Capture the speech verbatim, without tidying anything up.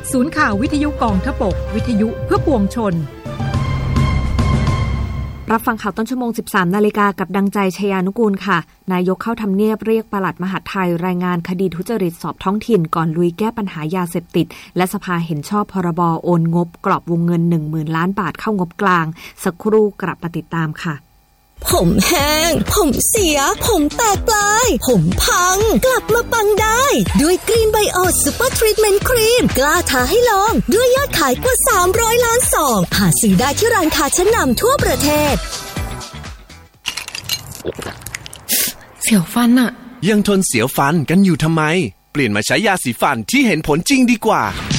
ศูนย์ข่าววิทยุกองทพบกวิทยุเพื่อปวงชนรับฟังข่าวต้นชั่วโมง สิบสามนาฬิกากับดังใจชยานุกูลค่ะนายกเข้าทำเนียบเรียกปลัดมหาดไทยรายงานคดีทุจริตสอบท้องถิ่นก่อนลุยแก้ปัญหายาเสพติดและสภาเห็นชอบพรบโอนงบกรอบวงเงิน หนึ่งหมื่น ล้านบาทเข้างบกลางสักครู่กลับมาติดตามค่ะผมแห้งผมเสียผมแตกปลายผมพังกลับมาปังได้ด้วยกรีนไบโอซูเปอร์ทรีทเมนต์ครีมกล้าท้าให้ลองด้วยยอดขายกว่าสามร้อยล้านซองหาซื้อได้ที่ร้านค้าชั้นนำทั่วประเทศเสียวฟันอะยังทนเสียวฟันกันอยู่ทำไมเปลี่ยนมาใช้ยาสีฟันที่เห็นผลจริงดีกว่า